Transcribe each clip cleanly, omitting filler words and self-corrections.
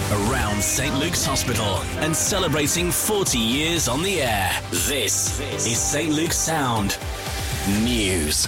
around St Luke's Hospital and celebrating 40 years on the air. This is St Luke's Sound News.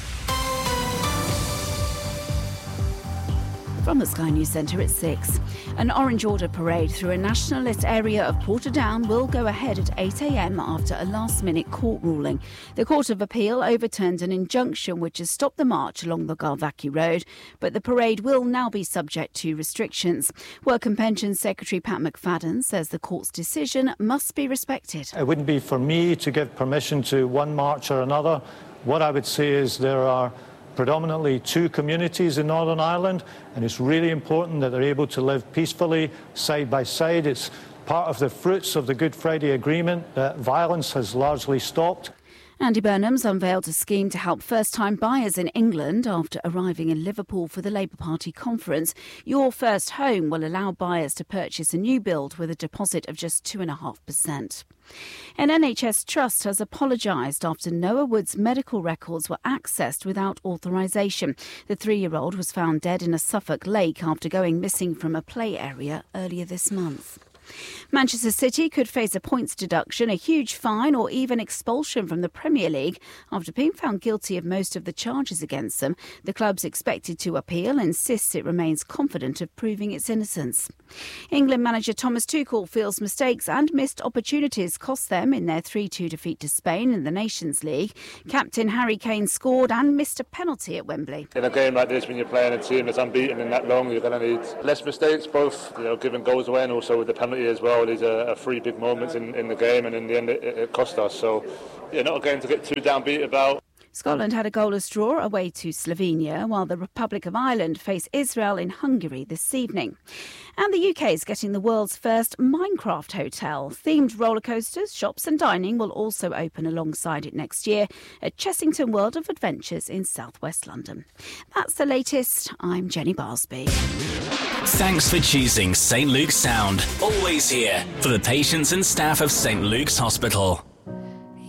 From the Sky News Centre at 6. An Orange Order parade through a nationalist area of Portadown will go ahead at 8 a.m. after a last-minute court ruling. The Court of Appeal overturned an injunction which has stopped the march along the Galvackie Road, but the parade will now be subject to restrictions. Work and Pensions Secretary Pat McFadden says the court's decision must be respected. It wouldn't be for me to give permission to one march or another. What I would say is there are predominantly two communities in Northern Ireland, and it's really important that they're able to live peacefully, side by side. It's part of the fruits of the Good Friday Agreement that violence has largely stopped. Andy Burnham's unveiled a scheme to help first-time buyers in England after arriving in Liverpool for the Labour Party conference. Your First Home will allow buyers to purchase a new build with a deposit of just 2.5%. An NHS trust has apologised after Noah Wood's medical records were accessed without authorisation. The 3-year-old was found dead in a Suffolk lake after going missing from a play area earlier this month. Manchester City could face a points deduction, a huge fine or even expulsion from the Premier League after being found guilty of most of the charges against them. The club's expected to appeal and insists it remains confident of proving its innocence. England manager Thomas Tuchel feels mistakes and missed opportunities cost them in their 3-2 defeat to Spain in the Nations League. Captain Harry Kane scored and missed a penalty at Wembley. In a game like this, when you're playing a team that's unbeaten in that long, you're going to need less mistakes, both giving goals away and also with the penalty as well. These are 3 big moments in the game, and in the end it cost us. So, not a game to get too downbeat about. Scotland had a goalless draw away to Slovenia, while the Republic of Ireland face Israel in Hungary this evening. And the UK is getting the world's first Minecraft hotel. Themed roller coasters, shops and dining will also open alongside it next year at Chessington World of Adventures in southwest London. That's the latest. I'm Jenny Barsby. Thanks for choosing St Luke's Sound. Always here for the patients and staff of St Luke's Hospital.